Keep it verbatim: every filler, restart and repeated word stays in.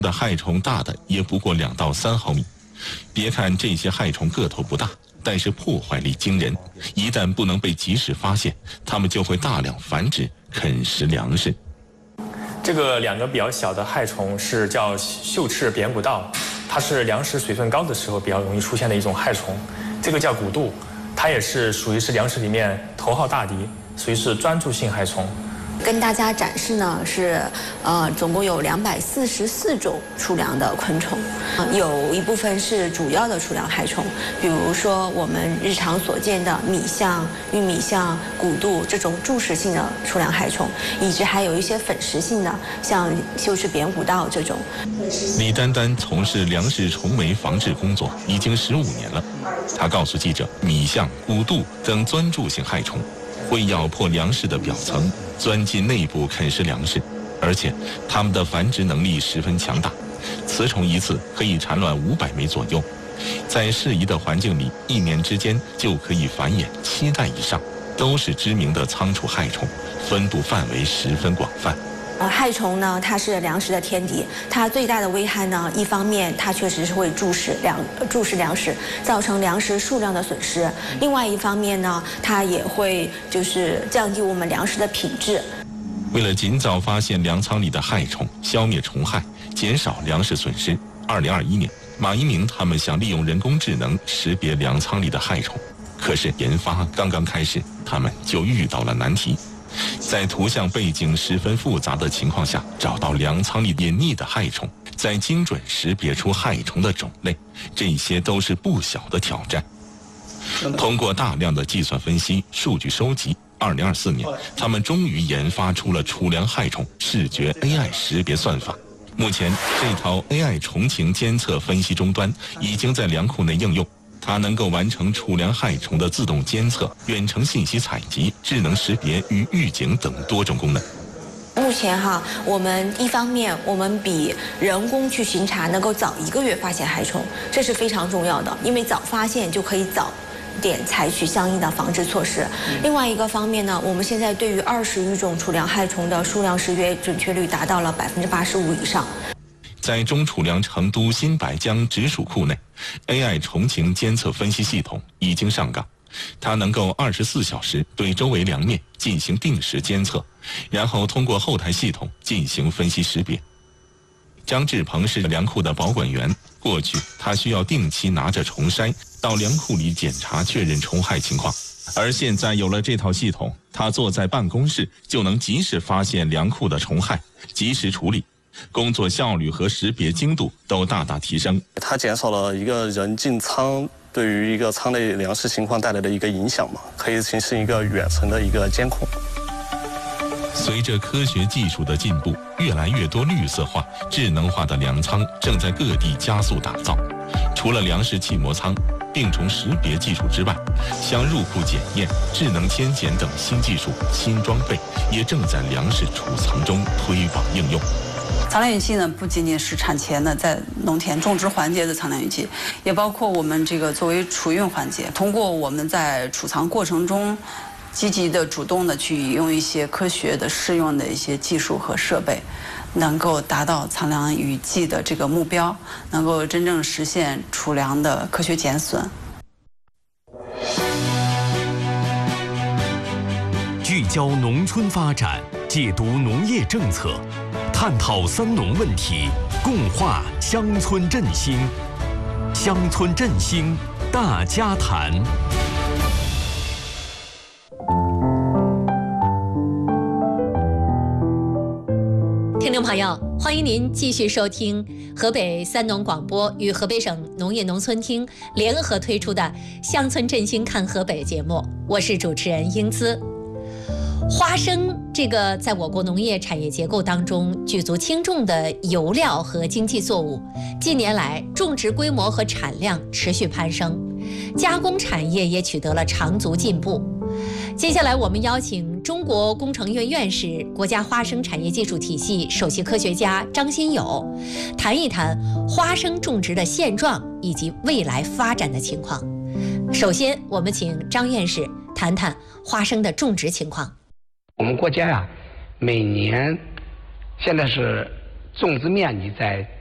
的害虫大的也不过两到三毫米。别看这些害虫个头不大，但是破坏力惊人。一旦不能被及时发现，它们就会大量繁殖，啃食粮食。 这个两个比较小的害虫是叫绣翅扁骨道，它是粮食水分高的时候比较容易出现的一种害虫。这个叫骨蠹，它也是属于是粮食里面头号大敌，属于是专注性害虫。 跟大家展示呢是，呃，总共有两百四十四种储粮的昆虫，呃，有一部分是主要的储粮害虫，比如说我们日常所见的米象、玉米象、骨蠹这种柱食性的储粮害虫，以及还有一些粉食性的，像绣翅扁骨道这种。 李丹丹从事粮食虫媒防治工作已经十五年了，她告诉记者，米象、骨蠹等钻柱性害虫会咬破粮食的表层，钻进内部啃食粮食，而且它们的繁殖能力十分强大，雌虫一次可以产卵五百枚左右，在适宜的环境里，一年之间就可以繁衍七代以上，都是知名的仓储害虫，分布范围十分广泛。 呃，害虫呢，它是粮食的天敌，它最大的危害呢，一方面它确实是会蛀食粮蛀食粮食，造成粮食数量的损失；另外一方面呢，它也会就是降低我们粮食的品质。 为了尽早发现粮仓里的害虫，消灭虫害，减少粮食损失，二零二一年，马一鸣他们想利用人工智能识别粮仓里的害虫，可是研发刚刚开始，他们就遇到了难题。在图像背景十分复杂的情况下，找到粮仓里隐匿的害虫，再精准识别出害虫的种类，这些都是不小的挑战。通过大量的计算分析、数据收集，二零二四年，他们终于研发出了储粮害虫视觉 A I 识别算法。目前，这套 A I 虫情监测分析终端已经在粮库内应用。它能够完成储粮害虫的自动监测、远程信息采集、智能识别与预警等多种功能。 目前哈，我们一方面我们比人工去巡查能够早一个月发现害虫，这是非常重要的，因为早发现就可以早点采取相应的防治措施。另外一个方面呢，我们现在对于二十余种储粮害虫的数量识别准确率达到了百分之八十五以上。 在中储粮成都新白江直属库内 ，A I 虫情监测分析系统已经上岗，它能够二十四小时对周围粮面进行定时监测，然后通过后台系统进行分析识别。张志鹏是粮库的保管员，过去他需要定期拿着虫筛到粮库里检查确认虫害情况，而现在有了这套系统，他坐在办公室就能及时发现粮库的虫害，及时处理。工作效率和识别精度都大大提升。 它减少了一个人进仓对于一个仓内粮食情况带来的一个影响嘛，可以形成一个远程的一个监控。 随着科学技术的进步，越来越多绿色化、智能化的粮仓正在各地加速打造。除了粮食气膜仓、病虫识别技术之外，像入库检验、智能迁检等新技术、新装备也正在粮食储藏中推广应用。 藏粮雨季呢，不仅仅是产前的在农田种植环节的藏粮雨季，也包括我们这个作为储运环节。通过我们在储藏过程中，积极的、主动的去引用一些科学的、适用的一些技术和设备，能够达到藏粮雨季的这个目标，能够真正实现储粮的科学减损。 聚焦农村发展，解读农业政策，探讨三农问题，共话乡村振兴。乡村振兴大家谈。 听众朋友，欢迎您继续收听河北三农广播与河北省农业农村厅联合推出的《乡村振兴看河北》节目，我是主持人英姿。花生这个在我国农业产业结构当中举足轻重的油料和经济作物，近年来种植规模和产量持续攀升，加工产业也取得了长足进步。接下来我们邀请中国工程院院士、国家花生产业技术体系首席科学家张新友谈一谈花生种植的现状以及未来发展的情况。首先，我们请张院士谈谈花生的种植情况。 我们国家呀、啊，每年现在是种植面积在